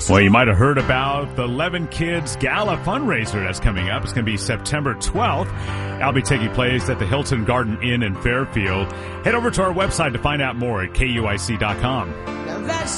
Well, you might have heard about the 11 Kids Gala fundraiser that's coming up. It's going to be September 12th. That'll be taking place at the Hilton Garden Inn in Fairfield. Head over to our website to find out more at KUIC.com.